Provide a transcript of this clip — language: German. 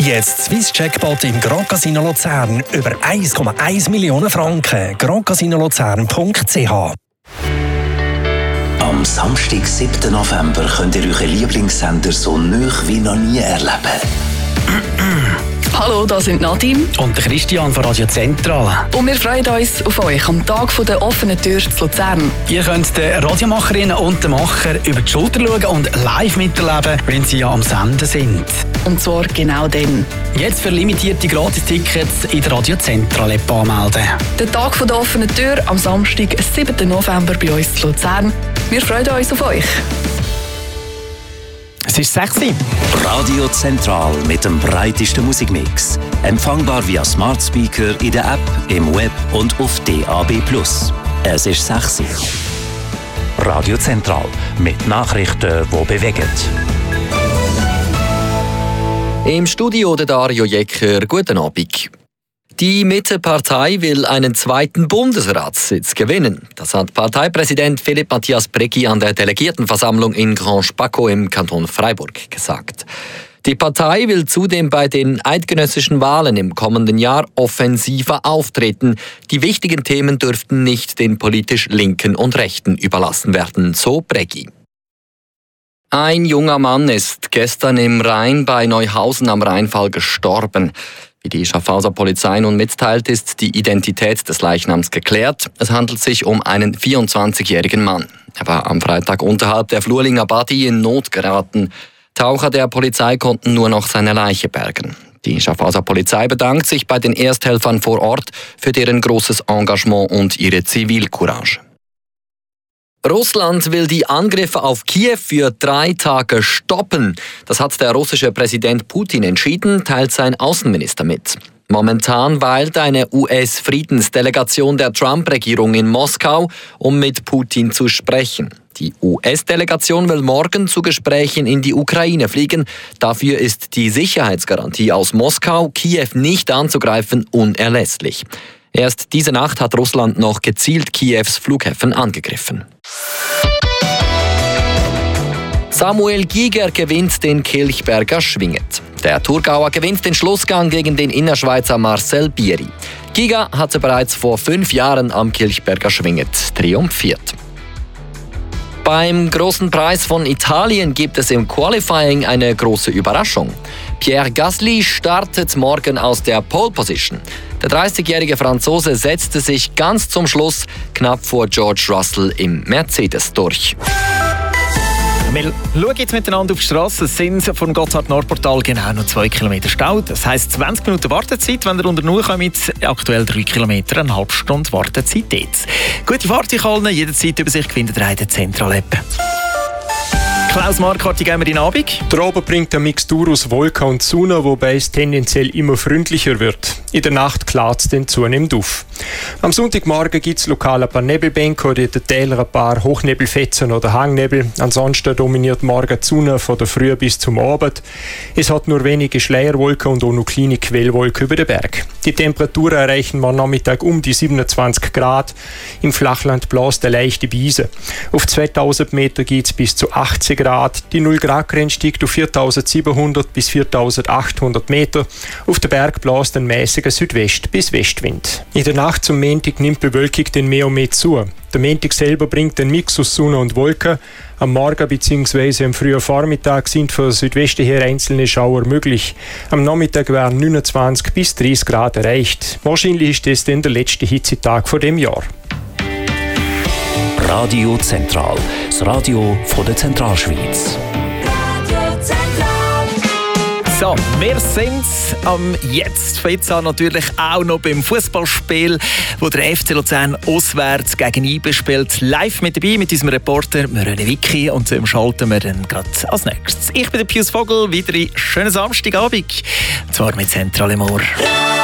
Jetzt Swiss Jackpot im Grand Casino Luzern über 1,1 Millionen Franken. grandcasinolozern.ch. Am Samstag, 7. November, könnt ihr euren Lieblingssender so nah wie noch nie erleben. Hallo, da sind Nadine und Christian von Radio Zentral. und wir freuen uns auf euch am Tag der offenen Tür zu Luzern. Ihr könnt den Radiomacherinnen und den Macher über die Schulter schauen und live miterleben, wenn sie am Senden sind. Und zwar genau dann. Jetzt für limitierte Gratis-Tickets in der Radio Zentral-App anmelden. Der Tag der offenen Tür am Samstag, 7. November bei uns zu Luzern. Wir freuen uns auf euch. Es ist sexy. Radio Zentral mit dem breitesten Musikmix. Empfangbar via Smart Speaker in der App, im Web und auf DAB+. Es ist sexy. Radio Zentral mit Nachrichten, die bewegen. Im Studio der Dario Jecker. Guten Abend. Die Mitte-Partei will einen zweiten Bundesratssitz gewinnen. Das hat Parteipräsident Philippe Matthias Brecki an der Delegiertenversammlung in Grand Spaco im Kanton Freiburg gesagt. Die Partei will zudem bei den eidgenössischen Wahlen im kommenden Jahr offensiver auftreten. Die wichtigen Themen dürften nicht den politisch Linken und Rechten überlassen werden, so Brecki. Ein junger Mann ist gestern im Rhein bei Neuhausen am Rheinfall gestorben. Wie die Schaffhauser Polizei nun mitteilt, ist die Identität des Leichnams geklärt. Es handelt sich um einen 24-jährigen Mann. Er war am Freitag unterhalb der Flurlinger Badi in Not geraten. Taucher der Polizei konnten nur noch seine Leiche bergen. Die Schaffhauser Polizei bedankt sich bei den Ersthelfern vor Ort für deren großes Engagement und ihre Zivilcourage. Russland will die Angriffe auf Kiew für 3 Tage stoppen. Das hat der russische Präsident Putin entschieden, teilt sein Außenminister mit. Momentan weilt eine US-Friedensdelegation der Trump-Regierung in Moskau, um mit Putin zu sprechen. Die US-Delegation will morgen zu Gesprächen in die Ukraine fliegen. Dafür ist die Sicherheitsgarantie aus Moskau, Kiew nicht anzugreifen, unerlässlich. Erst diese Nacht hat Russland noch gezielt Kiews Flughäfen angegriffen. Samuel Giger gewinnt den Kilchberger Schwinget. Der Thurgauer gewinnt den Schlussgang gegen den Innerschweizer Marcel Bieri. Giger hatte bereits vor 5 Jahren am Kilchberger Schwinget triumphiert. Beim Großen Preis von Italien gibt es im Qualifying eine große Überraschung. Pierre Gasly startet morgen aus der Pole Position. Der 30-jährige Franzose setzte sich ganz zum Schluss knapp vor George Russell im Mercedes durch. Wir schauen jetzt miteinander auf die Straße. Es sind vom Gotthard-Nord-Portal genau noch 2 Kilometer Stau. Das heisst 20 Minuten Wartezeit, wenn ihr unter Null kommt. Aktuell 3 Kilometer, eine halbe Stunde Wartezeit dort. Gute Fahrt euch allen. Jederzeit Übersicht findet ihr in der Zentral-App. Klaus Marquardt, geben wir den Abend. Der Abend bringt eine Mixtur aus Wolken und Sonne, wobei es tendenziell immer freundlicher wird. In der Nacht klart es dann zunehmend auf. Am Sonntagmorgen gibt es lokal ein paar Nebelbänke oder in den Tälern ein paar Hochnebelfetzen oder Hangnebel. Ansonsten dominiert morgen die Sonne von der Früh bis zum Abend. Es hat nur wenige Schleierwolken und auch noch kleine Quellwolken über den Berg. Die Temperaturen erreichen am Nachmittag um die 27 Grad. Im Flachland bläst eine leichte Brise. Auf 2000 Meter geht es bis zu 80 Grad. Die 0-Grad-Grenze steigt auf 4700 bis 4800 Meter. Auf den Berg bläst ein mäßiger Südwest- bis Westwind. In der Nacht zum Montag nimmt die Bewölkung dann mehr und mehr zu. Der Montag selber bringt einen Mix aus Sonne und Wolken. Am Morgen bzw. am frühen Vormittag sind von Südwesten her einzelne Schauer möglich. Am Nachmittag werden 29 bis 30 Grad erreicht. Wahrscheinlich ist das dann der letzte Hitzetag von dem Jahr. Radio Zentral, das Radio von der Zentralschweiz. So, wir sind jetzt natürlich auch noch beim Fußballspiel, wo der FC Luzern auswärts gegen IB spielt. Live mit dabei mit unserem Reporter René Wicki und zu ihm schalten wir dann gerade als nächstes. Ich bin der Pius Vogel, wieder einen schönen Samstagabend, und zwar mit Zentral im Ohr.